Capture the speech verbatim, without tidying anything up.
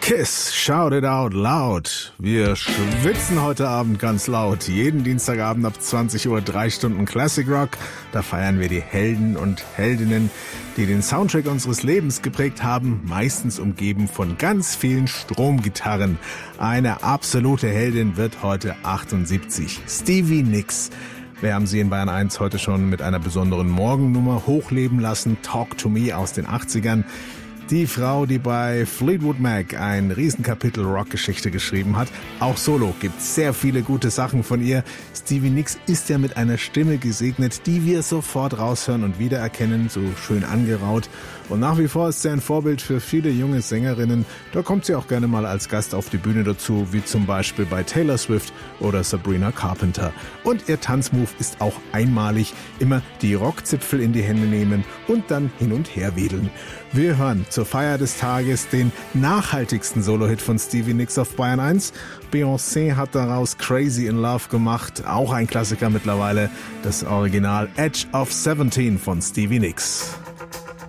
Kiss, shout it out loud. Wir schwitzen heute Abend ganz laut. Jeden Dienstagabend ab zwanzig Uhr drei Stunden Classic Rock. Da feiern wir die Helden und Heldinnen, die den Soundtrack unseres Lebens geprägt haben, meistens umgeben von ganz vielen Stromgitarren. Eine absolute Heldin wird heute achtundsiebzig. Stevie Nicks. Wir haben sie in Bayern eins heute schon mit einer besonderen Morgennummer hochleben lassen. Talk to Me aus den achtzigern. Die Frau, die bei Fleetwood Mac ein Riesenkapitel Rockgeschichte geschrieben hat. Auch solo gibt's sehr viele gute Sachen von ihr. Stevie Nicks ist ja mit einer Stimme gesegnet, die wir sofort raushören und wiedererkennen, so schön angeraut. Und nach wie vor ist sie ein Vorbild für viele junge Sängerinnen. Da kommt sie auch gerne mal als Gast auf die Bühne dazu, wie zum Beispiel bei Taylor Swift oder Sabrina Carpenter. Und ihr Tanzmove ist auch einmalig. Immer die Rockzipfel in die Hände nehmen und dann hin und her wedeln. Wir hören zur Feier des Tages den nachhaltigsten Solo-Hit von Stevie Nicks auf Bayern eins. Beyoncé hat daraus Crazy in Love gemacht, auch ein Klassiker mittlerweile, das Original Edge of seventeen von Stevie Nicks.